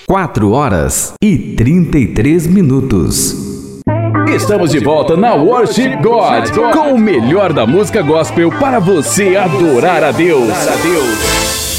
4h33. Estamos de volta na Worship God, com o melhor da música gospel para você adorar a Deus.